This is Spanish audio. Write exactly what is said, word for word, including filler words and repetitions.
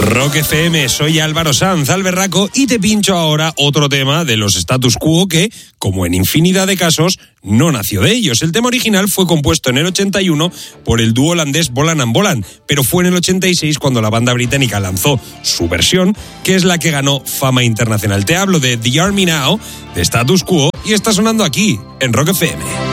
Rock F M, soy Álvaro Sanz, Alberraco, y te pincho ahora otro tema de los Status Quo que, como en infinidad de casos, no nació de ellos. El tema original fue compuesto en el ochenta y uno por el dúo holandés Bolan and Bolan, pero fue en el ochenta y seis cuando la banda británica lanzó su versión, que es la que ganó fama internacional. Te hablo de The Army Now, de Status Quo, y está sonando aquí, en Rock F M.